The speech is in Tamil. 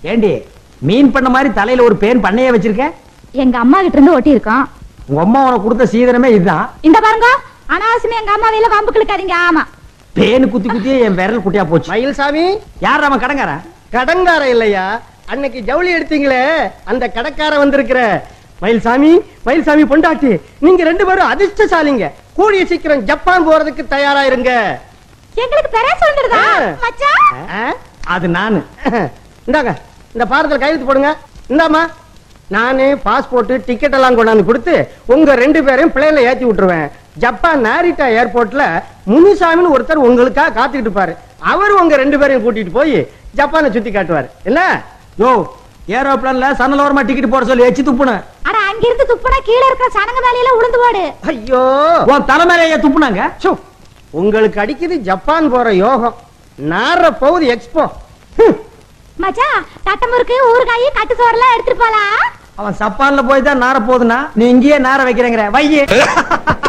ஏண்டி மீன் பண்ண மாதிரி தலையில ஒரு பேன் பண்ணையே வச்சிருக்க? எங்க அம்மா கிட்ட இருந்து ஒட்டி இருக்கோம். உங்க அம்மா உனக்கு கொடுத்த சீதனமே இதுதான். இந்த பாருங்க, அனாவசியமா எங்க அம்மா வேல வம்பு கிழக்காதீங்க. ஆமா, பேனு குத்தி குத்தியே என் விரல் குட்டியா போச்சு. மயில்சாமி, யார் அவன் கடங்காரன்? கடங்கார இல்லையா, அன்னைக்கு ஜவுளி எடுத்தீங்களே அந்த கடக்கார வந்திருக்கிற. மயில்சாமி, மயில்சாமி பொண்டாட்டி, நீங்க 2 பேரும் அதிர்ஷ்டசாலிங்க. கூடிய சீக்கிரம் ஜப்பான் போறதுக்கு தயாரா இருங்க. எங்களுக்கு பெரிய சொல்லுறதா மச்சான்? அது நானு. இந்தாங்க, இந்த பாரத்தில் கையெழுத்து போடுங்க. இந்தாமா, நானு பாஸ்போர்ட் டிக்கெட் எல்லாம் கொண்டாந்து கொடுத்து உங்க 2 பேரையும் பிளேன்ல ஏத்தி விட்டுருவேன். ஜப்பான் நாரிட்டா ஏர்போர்ட்ல முனிசாமின்னு ஒருத்தர் உங்களுக்காக காத்துக்கிட்டு இருப்பாரு. அவரு உங்க 2 பேரையும் கூட்டிட்டு போய் ஜப்பானை சுத்தி காட்டுவாரு. என்ன யோ, ஏரோப்ளான்ல சன்னலோரமா டிக்கெட் போட சொல்லி எச்சி துப்புன. அட, அங்க இருந்து துப்புனா கீழ இருக்கிற சனங்க மேலையில உளுந்து போடு. ஐயோ, உன் தலை மேலேயே துப்புனாங்க. உங்களுக்கு அடிக்குது ஜப்பான் போற யோகம். நார போகுது எக்ஸ்போ. மச்சான், தட்டமுறுக்கு ஊறுகாய் கட்டு சோறெல்லாம் எடுத்துட்டு போலாம். அவன் சப்பான்ல போய் தான் நார போகுதுன்னா நீ இங்கேயே நார வைக்கிறேங்கிற வையே.